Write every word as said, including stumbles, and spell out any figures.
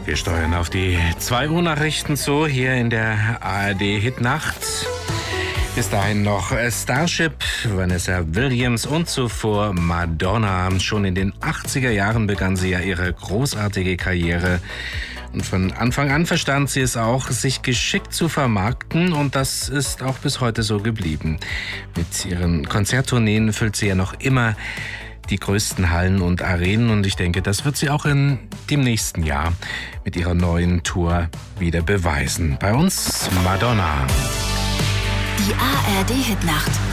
Wir steuern auf die zwei Uhr Nachrichten zu, hier in der A R D-Hitnacht. Bis dahin noch Starship, Vanessa Williams und zuvor Madonna. Schon in den achtziger Jahren begann sie ja ihre großartige Karriere. Und von Anfang an verstand sie es auch, sich geschickt zu vermarkten, und das ist auch bis heute so geblieben. Mit ihren Konzerttourneen füllt sie ja noch immer die größten Hallen und Arenen, und ich denke, das wird sie auch in dem nächsten Jahr mit ihrer neuen Tour wieder beweisen. Bei uns Madonna. Die A R D-Hitnacht.